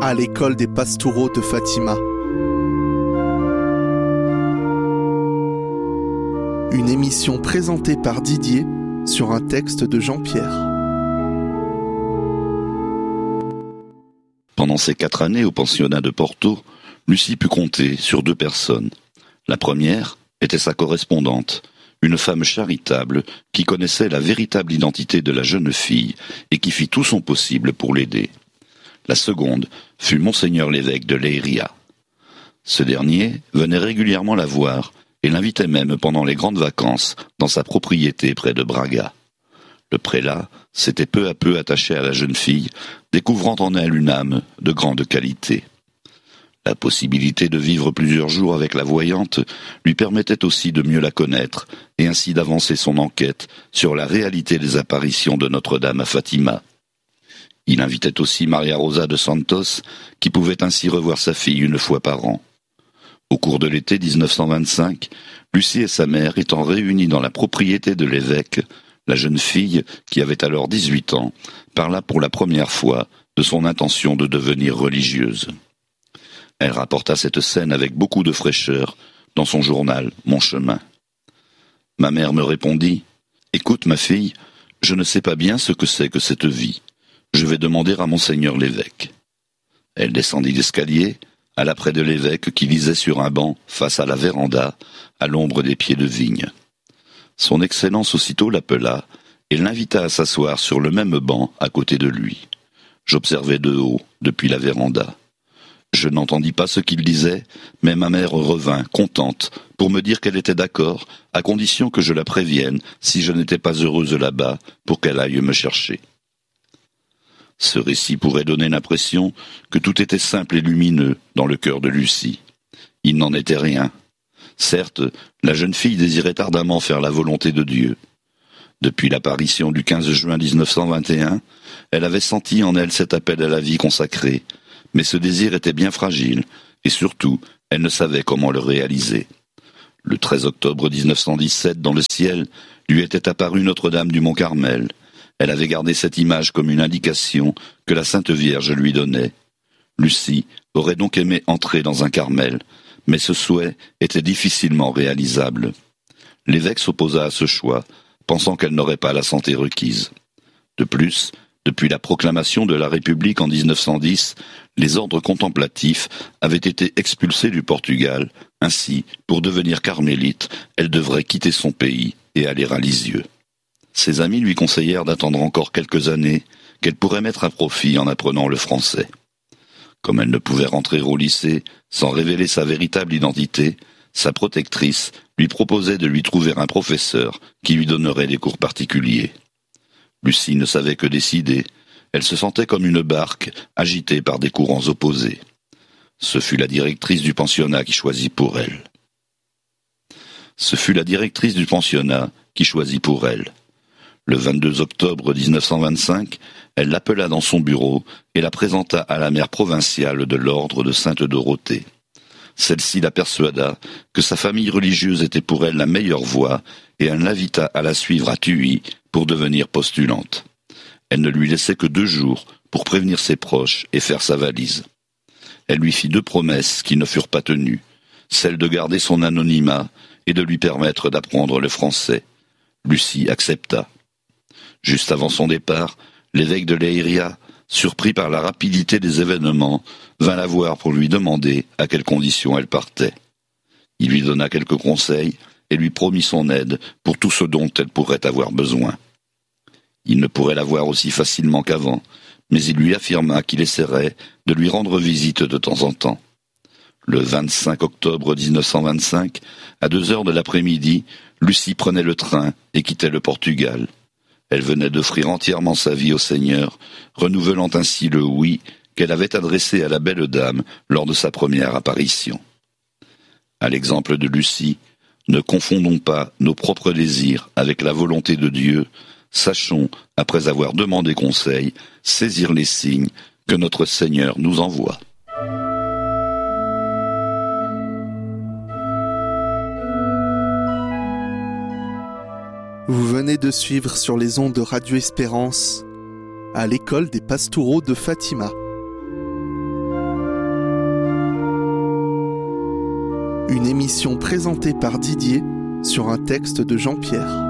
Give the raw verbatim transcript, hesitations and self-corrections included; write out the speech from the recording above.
à l'école des Pastoureaux de Fatima. Une émission présentée par Didier sur un texte de Jean-Pierre. Pendant ces quatre années au pensionnat de Porto, Lucie put compter sur deux personnes. La première était sa correspondante, une femme charitable qui connaissait la véritable identité de la jeune fille et qui fit tout son possible pour l'aider. La seconde fut Monseigneur l'évêque de Leiria. Ce dernier venait régulièrement la voir et l'invitait même pendant les grandes vacances dans sa propriété près de Braga. Le prélat s'était peu à peu attaché à la jeune fille, découvrant en elle une âme de grande qualité. La possibilité de vivre plusieurs jours avec la voyante lui permettait aussi de mieux la connaître et ainsi d'avancer son enquête sur la réalité des apparitions de Notre-Dame à Fatima. Il invitait aussi Maria Rosa de Santos, qui pouvait ainsi revoir sa fille une fois par an. Au cours de l'été dix-neuf cent vingt-cinq, Lucie et sa mère étant réunies dans la propriété de l'évêque, la jeune fille, qui avait alors dix-huit ans, parla pour la première fois de son intention de devenir religieuse. Elle rapporta cette scène avec beaucoup de fraîcheur dans son journal « Mon chemin ». Ma mère me répondit « Écoute, ma fille, je ne sais pas bien ce que c'est que cette vie. Je vais demander à Monseigneur l'évêque. » Elle descendit l'escalier, alla près de l'évêque qui lisait sur un banc face à la véranda, à l'ombre des pieds de vigne. Son Excellence aussitôt l'appela et l'invita à s'asseoir sur le même banc à côté de lui. J'observais de haut, depuis la véranda. Je n'entendis pas ce qu'il disait, mais ma mère revint, contente, pour me dire qu'elle était d'accord, à condition que je la prévienne si je n'étais pas heureuse là-bas, pour qu'elle aille me chercher. Ce récit pourrait donner l'impression que tout était simple et lumineux dans le cœur de Lucie. Il n'en était rien. Certes, la jeune fille désirait ardemment faire la volonté de Dieu. Depuis l'apparition du quinze juin dix-neuf cent vingt et un, elle avait senti en elle cet appel à la vie consacrée, mais ce désir était bien fragile, et surtout, elle ne savait comment le réaliser. Le treize octobre dix-neuf cent dix-sept, dans le ciel, lui était apparue Notre-Dame du Mont-Carmel. Elle avait gardé cette image comme une indication que la Sainte Vierge lui donnait. Lucie aurait donc aimé entrer dans un Carmel, mais ce souhait était difficilement réalisable. L'évêque s'opposa à ce choix, pensant qu'elle n'aurait pas la santé requise. De plus, depuis la proclamation de la République en dix-neuf cent dix, les ordres contemplatifs avaient été expulsés du Portugal. Ainsi, pour devenir carmélite, elle devrait quitter son pays et aller à Lisieux. Ses amis lui conseillèrent d'attendre encore quelques années, qu'elle pourrait mettre à profit en apprenant le français. Comme elle ne pouvait rentrer au lycée sans révéler sa véritable identité, sa protectrice lui proposait de lui trouver un professeur qui lui donnerait des cours particuliers. Lucie ne savait que décider. Elle se sentait comme une barque agitée par des courants opposés. Ce fut la directrice du pensionnat qui choisit pour elle. Ce fut la directrice du pensionnat qui choisit pour elle. Le vingt-deux octobre dix-neuf cent vingt-cinq, elle l'appela dans son bureau et la présenta à la mère provinciale de l'ordre de Sainte-Dorothée. Celle-ci la persuada que sa famille religieuse était pour elle la meilleure voie et elle l'invita à la suivre à Tuy pour devenir postulante. Elle ne lui laissait que deux jours pour prévenir ses proches et faire sa valise. Elle lui fit deux promesses qui ne furent pas tenues, celle de garder son anonymat et de lui permettre d'apprendre le français. Lucie accepta. Juste avant son départ, l'évêque de Leiria, surpris par la rapidité des événements, vint la voir pour lui demander à quelles conditions elle partait. Il lui donna quelques conseils et lui promit son aide pour tout ce dont elle pourrait avoir besoin. Il ne pourrait la voir aussi facilement qu'avant, mais il lui affirma qu'il essaierait de lui rendre visite de temps en temps. Le vingt-cinq octobre dix-neuf cent vingt-cinq, à deux heures de l'après-midi, Lucie prenait le train et quittait le Portugal. Elle venait d'offrir entièrement sa vie au Seigneur, renouvelant ainsi le oui qu'elle avait adressé à la belle dame lors de sa première apparition. À l'exemple de Lucie, ne confondons pas nos propres désirs avec la volonté de Dieu. Sachons, après avoir demandé conseil, saisir les signes que notre Seigneur nous envoie. Vous venez de suivre sur les ondes de Radio Espérance à l'école des Pastoureaux de Fatima. Une émission présentée par Didier sur un texte de Jean-Pierre.